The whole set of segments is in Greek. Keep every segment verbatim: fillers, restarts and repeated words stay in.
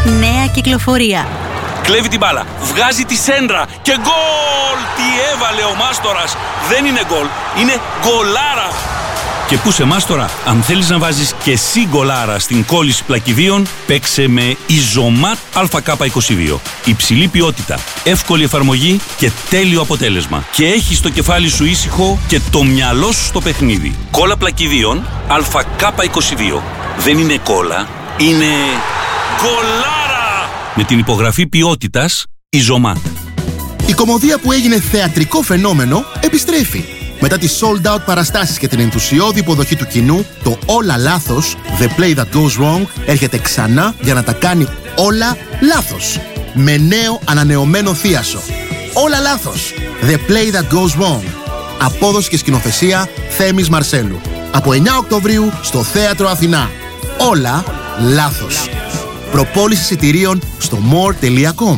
Νέα κυκλοφορία. Κλέβει την μπάλα, βγάζει τη σέντρα και γκολ! Τι έβαλε ο Μάστορας! Δεν είναι γκολ, είναι γκολάρα! Και πού σε Μάστορα, αν θέλεις να βάζεις και εσύ γκολάρα στην κόλληση πλακιδίων, παίξε με Ιζωμάτ Α Κ είκοσι δύο. Υψηλή ποιότητα, εύκολη εφαρμογή και τέλειο αποτέλεσμα. Και έχεις το κεφάλι σου ήσυχο και το μυαλό σου στο παιχνίδι. Κόλλα πλακιδίων Α Κ είκοσι δύο. Δεν είναι κόλλα, είναι γκολάρα! Με την υπογραφή ποιότητας Ιζωμάτ. Η κωμωδία που έγινε θεατρικό φαινόμενο επιστρέφει. Μετά τις sold out παραστάσεις και την ενθουσιώδη υποδοχή του κοινού, το Όλα Λάθος, The Play That Goes Wrong, έρχεται ξανά για να τα κάνει όλα λάθος. Με νέο ανανεωμένο θίασο. Όλα Λάθος, The Play That Goes Wrong. Απόδοση και σκηνοθεσία Θέμης Μαρσέλου. Από εννιά Οκτωβρίου στο Θέατρο Αθηνά. Όλα Λάθος. Προπόληση εισιτηρίων στο more τελεία com.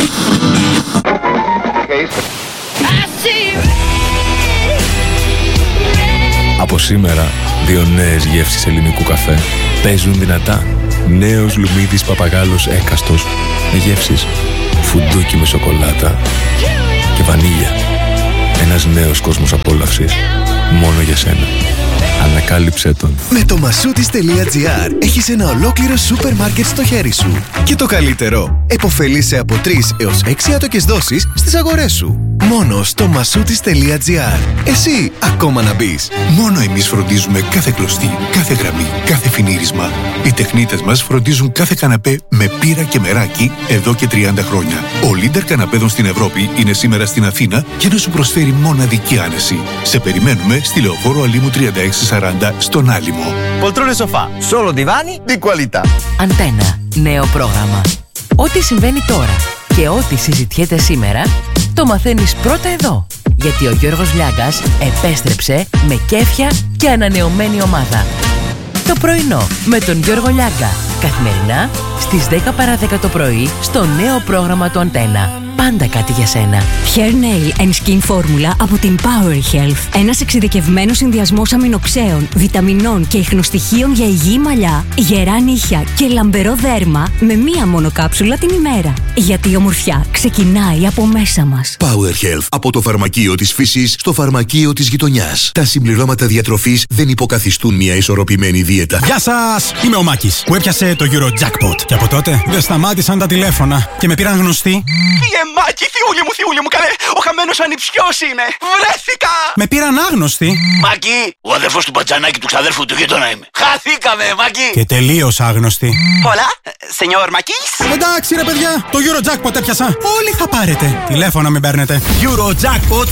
Από σήμερα, δύο νέες γεύσεις ελληνικού καφέ παίζουν δυνατά. Νέος Λουμίδης Παπαγάλος έκαστος με γεύσεις φουντούκι με σοκολάτα και βανίλια. Ένας νέος κόσμος απόλαυσης μόνο για σένα. Ανακάλυψέ τον. Με το μασούτις τελεία τζι άρ έχεις ένα ολόκληρο σούπερ μάρκετ στο χέρι σου. Και το καλύτερο, επωφελείσαι από τρεις έως έξι άτοκες δόσεις στις αγορές σου. Μόνο στο μασούτις τελεία τζι άρ. Εσύ ακόμα να μπεις. Μόνο εμείς φροντίζουμε κάθε κλωστή, κάθε γραμμή, κάθε φινίρισμα. Οι τεχνίτες μας φροντίζουν κάθε καναπέ με πύρα και μεράκι εδώ και τριάντα χρόνια. Ο leader καναπέδων στην Ευρώπη είναι σήμερα στην Αθήνα για να σου προσφέρει μοναδική άνεση. Σε περιμένουμε στη Λεωφόρο Αλήμου τριάντα έξι σαράντα στον Άλυμο. Poltrone sofà, solo divani di qualità. Αντένα. Νέο πρόγραμμα. Ό,τι συμβαίνει τώρα και ό,τι συζητιέται σήμερα, το μαθαίνεις πρώτα εδώ. Γιατί ο Γιώργος Λιάγκας επέστρεψε με κέφια και ανανεωμένη ομάδα. Το πρωινό με τον Γιώργο Λιάγκα. Καθημερινά στις δέκα παρά δέκα το πρωί στο νέο πρόγραμμα του Αντένα. Πάντα κάτι για σένα. Hair, Nail and Skin Formula από την Power Health. Ένας εξειδικευμένος συνδυασμός αμινοξέων, βιταμινών και ιχνοστοιχείων για υγιή μαλλιά, γερά νύχια και λαμπερό δέρμα με μία μόνο κάψουλα την ημέρα. Γιατί η ομορφιά ξεκινάει από μέσα μας. Power Health. Από το φαρμακείο της φύσης στο φαρμακείο της γειτονιάς. Τα συμπληρώματα διατροφής δεν υποκαθιστούν μια ισορροπημένη δίαιτα. Γεια σας! Είμαι ο Μάκης που έπιασε το Eurojackpot. Και από τότε δεν σταμάτησαν τα τηλέφωνα και με πήραν γνωστοί. Μάκη, θιούλη μου, θιούλη μου, καλέ, ο χαμένος ανιψιός είμαι, βρέθηκα! Με πήραν άγνωστοι. Μάκη, ο αδερφός του Μπατζανάκη του ξαδέρφου του γείτονα είμαι. Χαθήκαμε, Μάκη! Και τελείως άγνωστοι. Hola, señor Μακής. Εντάξει ρε παιδιά, το Eurojackpot έπιασα. Όλοι θα πάρετε. Τηλέφωνα μην παίρνετε. Eurojackpot